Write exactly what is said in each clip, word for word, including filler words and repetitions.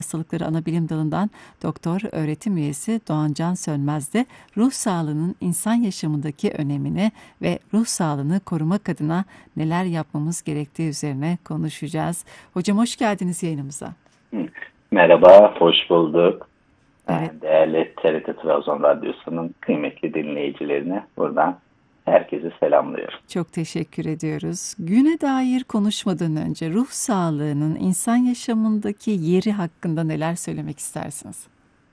Hastalıkları Anabilim Dalı'ndan doktor öğretim üyesi Doğancan Sönmez de ruh sağlığının insan yaşamındaki önemini ve ruh sağlığını korumak adına neler yapmamız gerektiği üzerine konuşacağız. Hocam hoş geldiniz yayınımıza. Merhaba, hoş bulduk. Evet, Değerli T R T Trabzon Radyosu'nun kıymetli dinleyicilerine buradan herkese selamlıyorum. çok teşekkür ediyoruz. Güne dair konuşmadan önce ruh sağlığının insan yaşamındaki yeri hakkında neler söylemek istersiniz?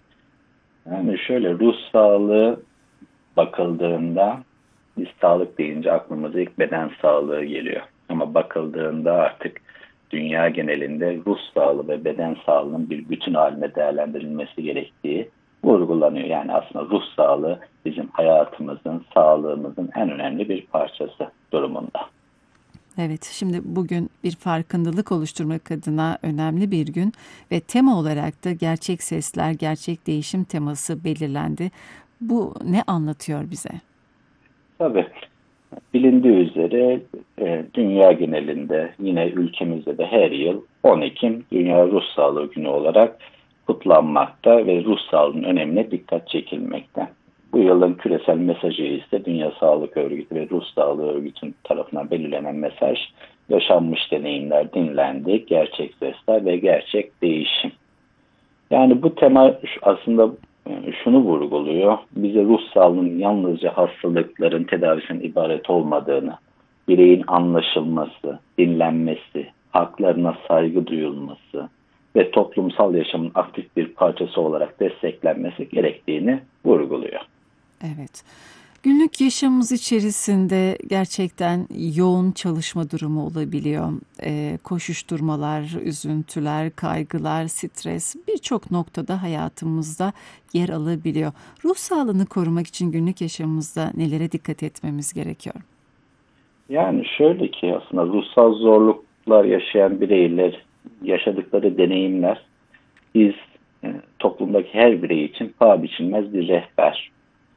Yani şöyle ruh sağlığı bakıldığında biz sağlık deyince aklımıza ilk beden sağlığı geliyor. Ama bakıldığında artık dünya genelinde ruh sağlığı ve beden sağlığının bir bütün haline değerlendirilmesi gerektiği vurgulanıyor. Yani aslında ruh sağlığı bizim hayatımızın, sağlığımızın en önemli bir parçası durumunda. Evet, şimdi bugün bir farkındalık oluşturmak adına önemli bir gün ve tema olarak da gerçek sesler, gerçek değişim teması belirlendi. Bu ne anlatıyor bize? Tabii. Bilindiği üzere e, dünya genelinde yine ülkemizde de her yıl on Ekim Dünya Ruh Sağlığı Günü olarak kutlanmakta ve ruh sağlığının önemine dikkat çekilmekte. Bu yılın küresel mesajı ise Dünya Sağlık Örgütü ve Ruh Sağlığı Örgütü'nün tarafından belirlenen mesaj, yaşanmış deneyimler dinlendi, gerçek sesler ve gerçek değişim. Yani bu tema aslında e, şunu vurguluyor. Bize ruh sağlığının yalnızca hastalıkların tedavisinin ibaret olmadığını, bireyin anlaşılması, dinlenmesi, haklarına saygı duyulması ve toplumsal yaşamın aktif bir parçası olarak desteklenmesi gerektiğini vurguluyor. Evet. Günlük yaşamımız içerisinde gerçekten yoğun çalışma durumu olabiliyor. Ee, koşuşturmalar, üzüntüler, kaygılar, stres birçok noktada hayatımızda yer alabiliyor. Ruh sağlığını korumak için günlük yaşamımızda nelere dikkat etmemiz gerekiyor? Yani şöyle ki aslında ruhsal zorluklar yaşayan bireyler, yaşadıkları deneyimler biz e, toplumdaki her birey için paha biçilmez bir rehber.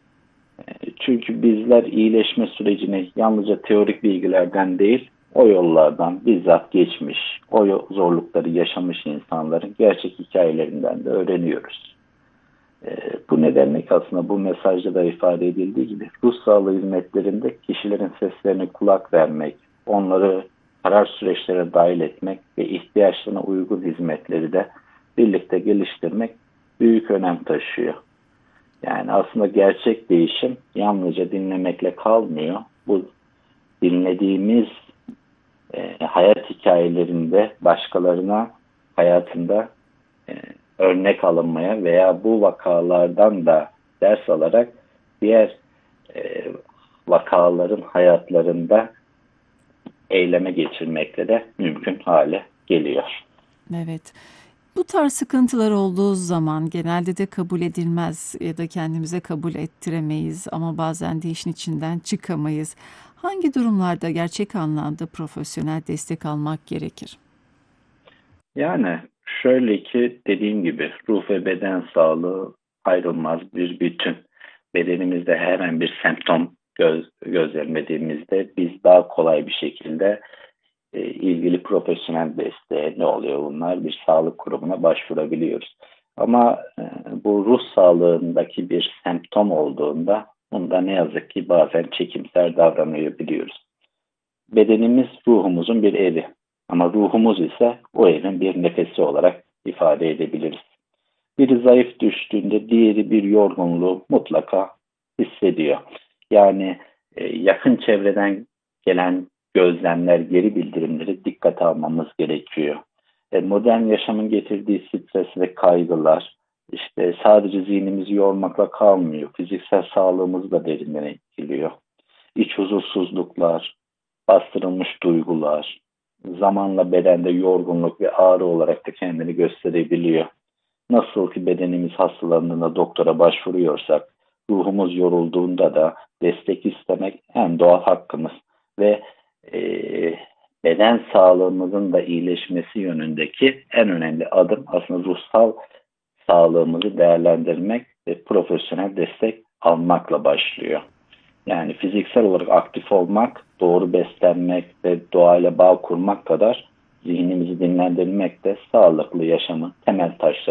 Çünkü bizler iyileşme sürecini yalnızca teorik bilgilerden değil, o yollardan bizzat geçmiş, o zorlukları yaşamış insanların gerçek hikayelerinden de öğreniyoruz. E, bu nedenle aslında bu mesajda da ifade edildiği gibi ruh sağlığı hizmetlerinde kişilerin seslerine kulak vermek, onları karar süreçlerine dahil etmek ve ihtiyaçlarına uygun hizmetleri de birlikte geliştirmek büyük önem taşıyor. Yani aslında gerçek değişim yalnızca dinlemekle kalmıyor. Bu dinlediğimiz e, hayat hikayelerinde başkalarına hayatında e, örnek alınmaya veya bu vakalardan da ders alarak diğer e, vakaların hayatlarında eyleme geçirmekle de mümkün hale geliyor. Evet. Bu tarz sıkıntılar olduğu zaman genelde de kabul edilmez ya da kendimize kabul ettiremeyiz ama bazen de işin içinden çıkamayız. Hangi durumlarda gerçek anlamda profesyonel destek almak gerekir? Yani şöyle ki dediğim gibi ruh ve beden sağlığı ayrılmaz bir bütün. Bedenimizde herhangi bir semptom göz, gözlemlediğimizde biz daha kolay bir şekilde e, ilgili profesyonel desteğe ne oluyor bunlar bir sağlık kurumuna başvurabiliyoruz. Ama e, bu ruh sağlığındaki bir semptom olduğunda bunda ne yazık ki bazen çekimser davranabiliyoruz. Bedenimiz ruhumuzun bir evi ama ruhumuz ise o evin bir nefesi olarak ifade edebiliriz. Biri zayıf düştüğünde diğeri bir yorgunluğu mutlaka hissediyor. Yani e, yakın çevreden gelen gözlemler, geri bildirimleri dikkate almamız gerekiyor. E, modern yaşamın getirdiği stres ve kaygılar işte sadece zihnimizi yormakla kalmıyor. Fiziksel sağlığımızı da derinden etkiliyor. İç huzursuzluklar, bastırılmış duygular, zamanla bedende yorgunluk ve ağrı olarak da kendini gösterebiliyor. Nasıl ki bedenimiz hastalandığında doktora başvuruyorsak, ruhumuz yorulduğunda da destek istemek en doğal hakkımız ve e, beden sağlığımızın da iyileşmesi yönündeki en önemli adım aslında ruhsal sağlığımızı değerlendirmek ve profesyonel destek almakla başlıyor. Yani fiziksel olarak aktif olmak, doğru beslenmek ve doğayla bağ kurmak kadar zihnimizi dinlendirmek de sağlıklı yaşamın temel taşları.